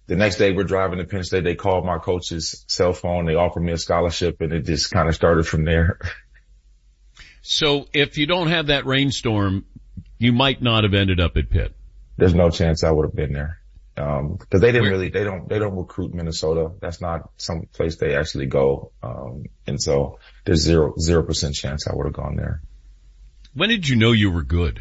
the next day we're driving to Penn State. They called my coach's cell phone. They offered me a scholarship, and it just kind of started from there. So if you don't have that rainstorm, you might not have ended up at Pitt. There's no chance I would have been there. Cause they don't recruit Minnesota. That's not some place they actually go. And so there's 0% chance I would have gone there. When did you know you were good?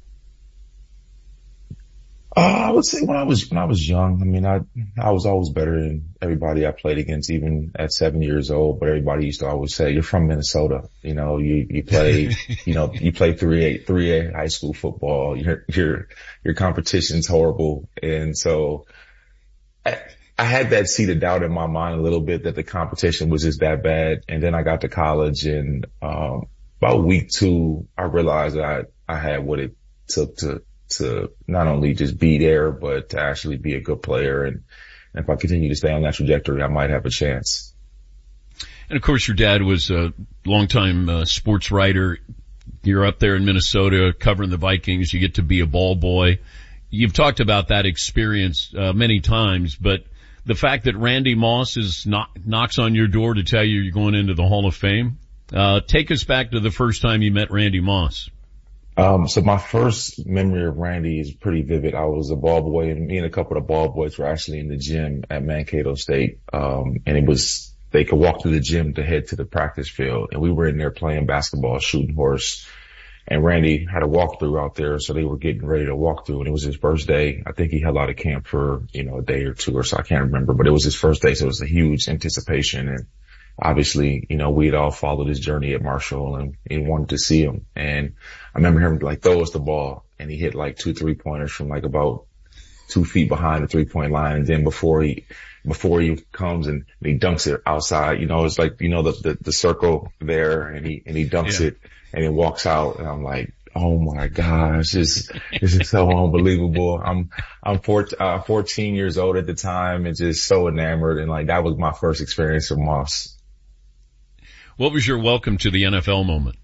I would say when I was young. I mean, I was always better than everybody I played against, even at 7 years old. But everybody used to always say, "You're from Minnesota. You know, you play, you play 3A high school football. Your competition's horrible." And so I had that seed of doubt in my mind a little bit that the competition was just that bad. And then I got to college, and about week 2, I realized that I had what it took to not only just be there, but to actually be a good player. And if I continue to stay on that trajectory, I might have a chance. And of course, your dad was a longtime sports writer. You're up there in Minnesota covering the Vikings. You get to be a ball boy. You've talked about that experience many times, but the fact that Randy Moss knocks on your door to tell you you're going into the Hall of Fame. Take us back to the first time you met Randy Moss. So my first memory of Randy is pretty vivid. I was a ball boy, and me and a couple of the ball boys were actually in the gym at Mankato State. And they could walk through the gym to head to the practice field, and we were in there playing basketball, shooting horse. And Randy had a walkthrough out there, so they were getting ready to walk through, and it was his first day. I think he held out of camp for, a day or two or so. I can't remember, but it was his first day, so it was a huge anticipation. And obviously, we'd all followed his journey at Marshall and wanted to see him. And I remember him throw us the ball, and he hit 2 3-pointers from about 2 feet behind the 3-point line. And then before he comes and he dunks it outside, it's the circle there, and he dunks it and he walks out, and I'm like, oh my gosh, this is so unbelievable. I'm 14 years old at the time and just so enamored. And that was my first experience with Moss. What was your welcome to the NFL moment?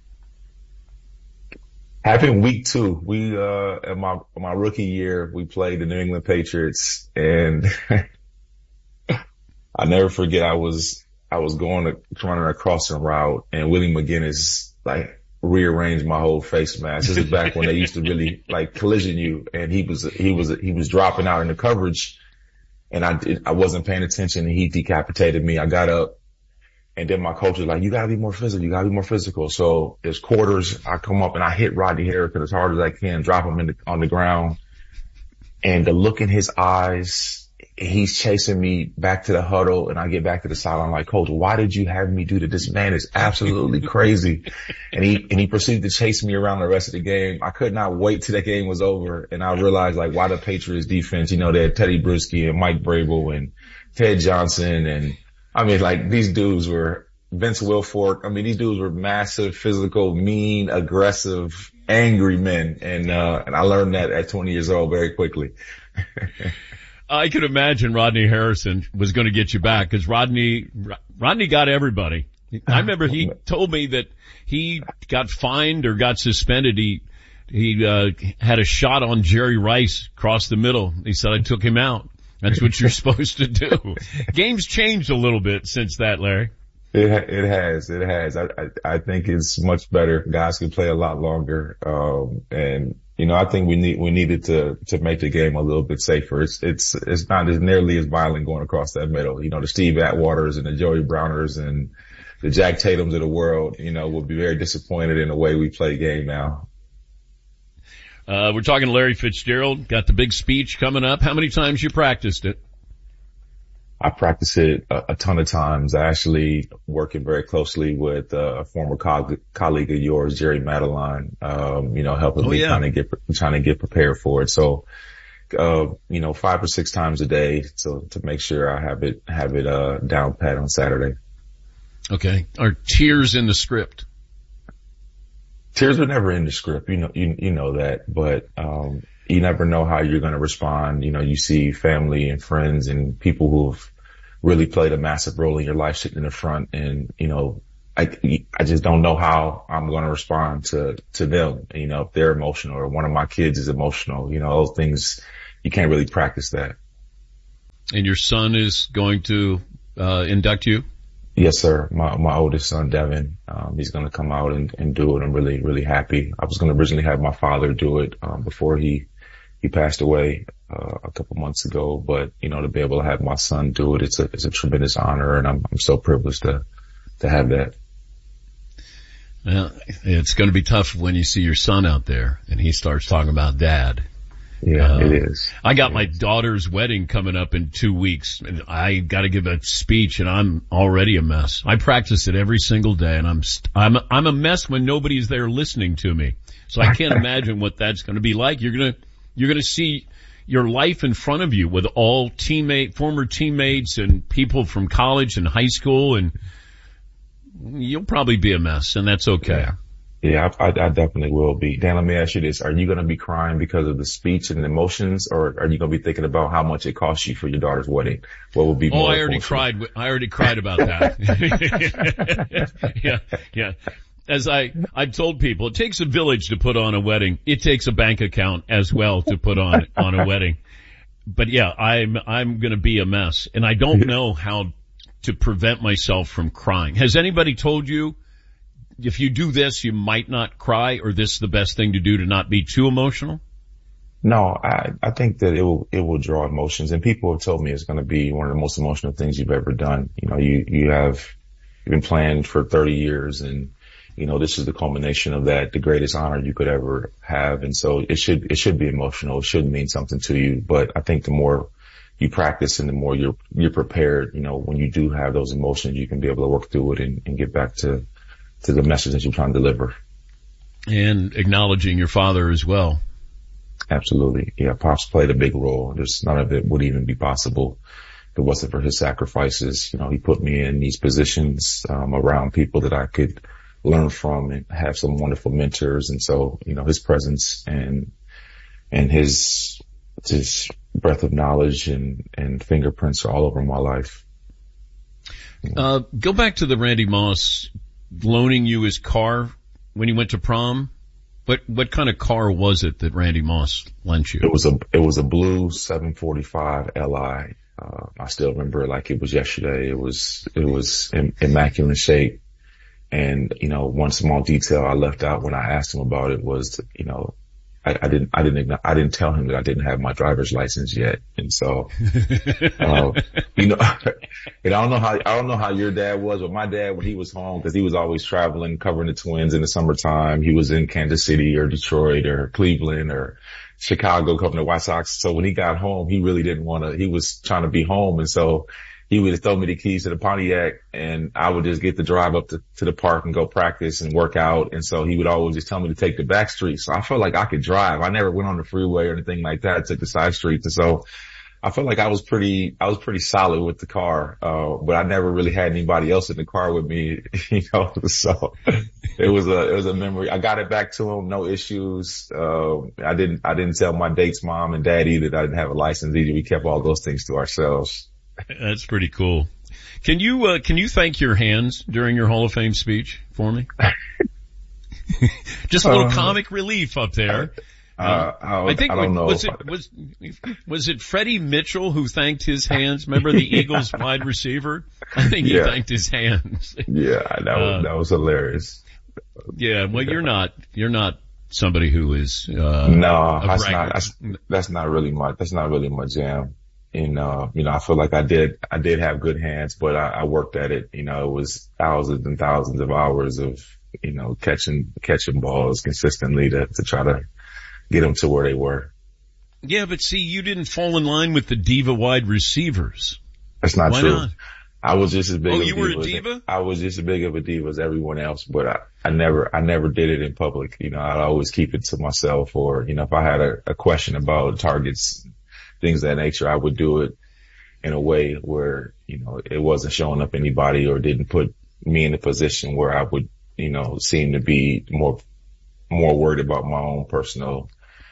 Happened week 2. We, at my rookie year, we played the New England Patriots, and I never forget, I was running a crossing route, and Willie McGinnis, rearranged my whole face mask. This is back when they used to really collision you, and he was dropping out in the coverage, and I wasn't paying attention, and he decapitated me. I got up, and then my coach was like, "You gotta be more physical. You gotta be more physical." So there's quarters. I come up and I hit Rodney Harrison as hard as I can, drop him on the ground, and the look in his eyes. He's chasing me back to the huddle, and I get back to the sideline like, "Coach, why did you have me do that? This man is absolutely crazy." And he proceeded to chase me around the rest of the game. I could not wait till the game was over, and I realized why the Patriots defense, they had Teddy Brisky and Mike Vrabel and Ted Johnson, and I mean these dudes were Vince Wilfork. I mean, these dudes were massive, physical, mean, aggressive, angry men, and I learned that at 20 years old very quickly. I could imagine Rodney Harrison was going to get you back, because Rodney got everybody. I remember he told me that he got fined or got suspended. He had a shot on Jerry Rice across the middle. He said, "I took him out." That's what you're supposed to do. Game's changed a little bit since that, Larry. It has. I think it's much better. Guys can play a lot longer. And I think we needed to make the game a little bit safer. It's not as nearly as violent going across that middle. The Steve Atwaters and the Joey Browners and the Jack Tatums of the world, will be very disappointed in the way we play game now. We're talking to Larry Fitzgerald. Got the big speech coming up. How many times you practiced it? I practice it a ton of times. I actually working very closely with a former colleague of yours, Jerry Madeline, helping me trying to get prepared for it. So, 5 or 6 times a day to make sure I have it down pat on Saturday. Okay. Are tears in the script? Tears are never in the script. You know that, but, you never know how you're going to respond. You see family and friends and people who've really played a massive role in your life sitting in the front, and, I just don't know how I'm going to respond to them. If they're emotional or one of my kids is emotional, those things, you can't really practice that. And your son is going to induct you? Yes, sir. My oldest son, Devin, he's going to come out and do it. I'm really, really happy. I was going to originally have my father do it, before he passed away, a couple months ago, but, to be able to have my son do it, it's a tremendous honor, and I'm so privileged to have that. Well, it's going to be tough when you see your son out there and he starts talking about dad. Yeah, it is. I got my daughter's wedding coming up in 2 weeks, and I got to give a speech, and I'm already a mess. I practice it every single day, and I'm a mess when nobody's there listening to me. So I can't imagine what that's going to be like. You're going to see your life in front of you with all former teammates and people from college and high school, and you'll probably be a mess, and that's okay. Yeah, I definitely will be. Dan, let me ask you this. Are you going to be crying because of the speech and the emotions, or are you going to be thinking about how much it cost you for your daughter's wedding? What would be more I already cried about that. Yeah. As I've told people, it takes a village to put on a wedding. It takes a bank account as well to put on a wedding. But yeah, I'm going to be a mess, and I don't know how to prevent myself from crying. Has anybody told you, if you do this, you might not cry, or this is the best thing to do to not be too emotional? No, I think that it will draw emotions, and people have told me it's going to be one of the most emotional things you've ever done. You've been playing for 30 years, and this is the culmination of that, the greatest honor you could ever have. And so it should be emotional. It should mean something to you. But I think the more you practice and the more you're prepared, when you do have those emotions, you can be able to work through it and get back to the message that you're trying to deliver. And acknowledging your father as well. Absolutely. Yeah. Pops played a big role. None of it would even be possible if it wasn't for his sacrifices. He put me in these positions, around people that I could learn from and have some wonderful mentors. And so, his presence and his breadth of knowledge and fingerprints are all over my life. Go back to the Randy Moss loaning you his car when you went to prom. What kind of car was it that Randy Moss lent you? It was a blue 745 Li. I still remember it like it was yesterday. It was in immaculate shape. And, one small detail I left out when I asked him about it was, I didn't tell him that I didn't have my driver's license yet. And so, and I don't know how your dad was, but my dad, when he was home, cause he was always traveling, covering the Twins in the summertime. He was in Kansas City or Detroit or Cleveland or Chicago covering the White Sox. So when he got home, he really he was trying to be home. And so he would throw me the keys to the Pontiac, and I would just get the drive up to the park and go practice and work out. And so he would always just tell me to take the back streets. So I felt like I could drive. I never went on the freeway or anything like that. I took the side streets. And so I felt like I was pretty solid with the car. But I never really had anybody else in the car with me, so it was a memory. I got it back to him. No issues. I didn't tell my date's mom and dad either that I didn't have a license either. We kept all those things to ourselves. That's pretty cool. Can you thank your hands during your Hall of Fame speech for me? Just a little comic relief up there. I don't know. Was it Freddie Mitchell who thanked his hands? Remember the Eagles wide receiver? I think he thanked his hands. Yeah, that was hilarious. Yeah, well, you're not somebody who is, that's not really my jam. And, I feel like I did have good hands, but I worked at it. It was thousands and thousands of hours of, catching balls consistently to try to get them to where they were. Yeah, but see, you didn't fall in line with the diva wide receivers. That's not true. Not? I was just as big. Oh, you were a diva? I was just as big of a diva as everyone else, but I never did it in public. I'd always keep it to myself, or, if I had a question about targets, things of that nature, I would do it in a way where, it wasn't showing up anybody or didn't put me in a position where I would, seem to be more worried about my own personal,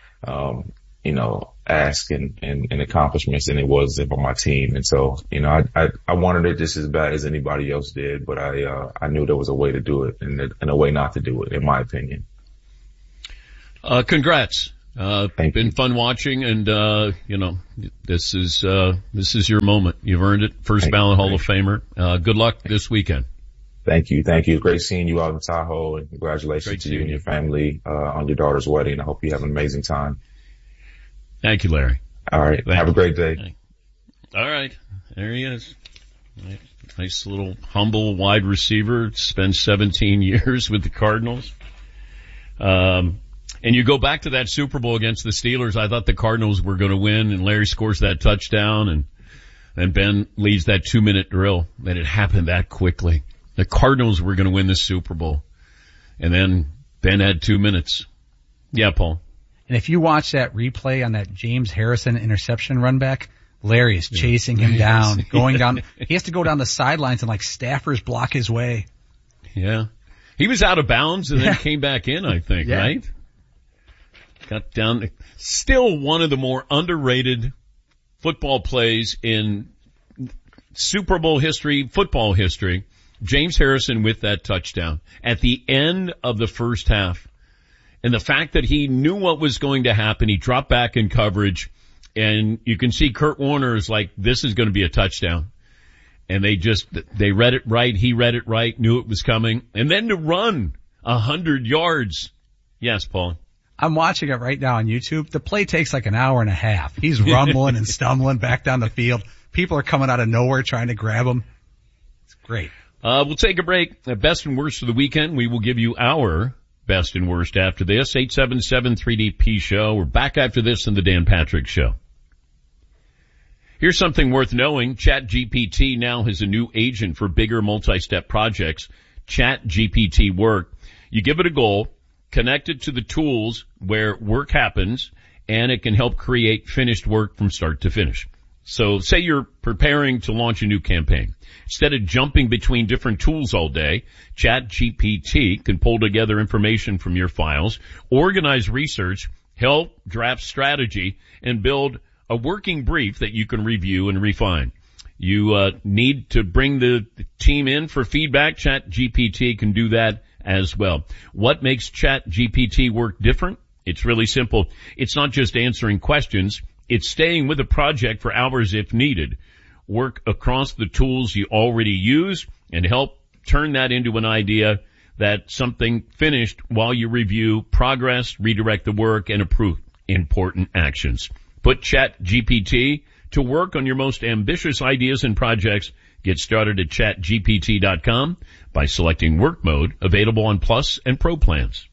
ask and accomplishments than it was about my team. And so, I wanted it just as bad as anybody else did, but I knew there was a way to do it and a way not to do it, in my opinion. Congrats Been fun watching, and this is your moment. You've earned it. First ballot Hall of Famer. Good luck this weekend. Thank you. Great seeing you out in Tahoe, and congratulations to you and your family on your daughter's wedding. I hope you have an amazing time. Thank you, Larry. All right. Have a great day. All right. There he is. Nice little humble wide receiver. Spent 17 years with the Cardinals. And you go back to that Super Bowl against the Steelers. I thought the Cardinals were going to win, and Larry scores that touchdown, and Ben leads that 2-minute drill. And it happened that quickly. The Cardinals were going to win the Super Bowl. And then Ben had 2 minutes. Yeah, Paul. And if you watch that replay on that James Harrison interception run back, Larry is chasing him down, going down. He has to go down the sidelines and like staffers block his way. Yeah. He was out of bounds and then came back in, I think, right? Got down. Still one of the more underrated football plays in Super Bowl history, football history. James Harrison with that touchdown at the end of the first half. And the fact that he knew what was going to happen, he dropped back in coverage, and you can see Kurt Warner is like, this is going to be a touchdown. And they read it right, he read it right, knew it was coming. And then to run 100 yards. Yes, Paul. I'm watching it right now on YouTube. The play takes like an hour and a half. He's rumbling and stumbling back down the field. People are coming out of nowhere trying to grab him. It's great. We'll take a break. Best and worst of the weekend. We will give you our best and worst after this. 877-3DP show. We're back after this in the Dan Patrick Show. Here's something worth knowing. ChatGPT now has a new agent for bigger multi-step projects. ChatGPT Work. You give it a goal, connect it to the tools where work happens, and it can help create finished work from start to finish. So say you're preparing to launch a new campaign. Instead of jumping between different tools all day, ChatGPT can pull together information from your files, organize research, help draft strategy, and build a working brief that you can review and refine. You need to bring the team in for feedback. ChatGPT can do that as well. What makes ChatGPT Work different? It's really simple. It's not just answering questions. It's staying with a project for hours if needed. Work across the tools you already use and help turn that into an idea that something finished while you review progress, redirect the work, and approve important actions. Put ChatGPT to work on your most ambitious ideas and projects. Get started at chatgpt.com by selecting work mode, available on Plus and Pro plans.